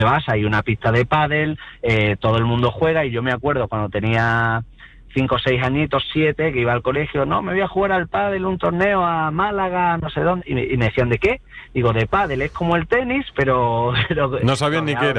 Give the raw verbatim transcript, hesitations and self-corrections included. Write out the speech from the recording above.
vas, hay una pista de pádel, eh, todo el mundo juega, y yo me acuerdo cuando tenía cinco o seis añitos, siete, que iba al colegio, no, me voy a jugar al pádel, un torneo a Málaga, no sé dónde, y me, y me decían, ¿de qué? Digo, de pádel, es como el tenis, pero... pero no sabían ni qué era.